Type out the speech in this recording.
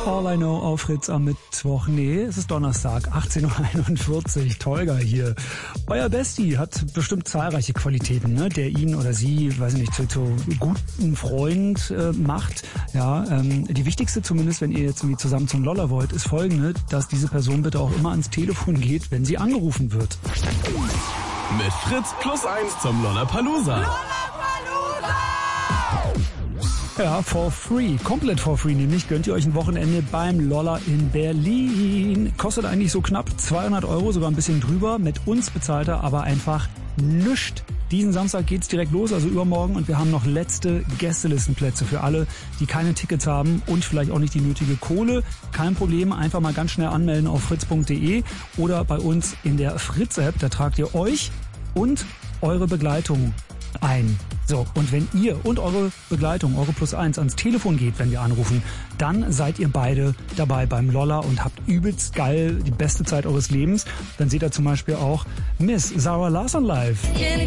All I Know auf Fritz am Mittwoch. Nee, es ist Donnerstag, 18.41 Uhr. Tolga hier. Euer Bestie hat bestimmt zahlreiche Qualitäten, ne, der ihn oder sie, weiß ich nicht, zu guten Freund macht. Ja, die wichtigste zumindest, wenn ihr jetzt irgendwie zusammen zum Lolla wollt, ist folgende, dass diese Person bitte auch immer ans Telefon geht, wenn sie angerufen wird. Mit Fritz +1 zum Lollapalooza. Ja, for free. Komplett for free. Nämlich gönnt ihr euch ein Wochenende beim Lolla in Berlin. Kostet eigentlich so knapp 200 €, sogar ein bisschen drüber. Mit uns bezahlt er aber einfach nichts. Diesen Samstag geht's direkt los, also übermorgen. Und wir haben noch letzte Gästelistenplätze für alle, die keine Tickets haben und vielleicht auch nicht die nötige Kohle. Kein Problem, einfach mal ganz schnell anmelden auf fritz.de oder bei uns in der Fritz-App. Da tragt ihr euch und eure Begleitung ein. So, und wenn ihr und eure Begleitung, eure +1, ans Telefon geht, wenn wir anrufen, dann seid ihr beide dabei beim Lolla und habt übelst geil die beste Zeit eures Lebens. Dann seht ihr zum Beispiel auch Miss Zara Larsson live.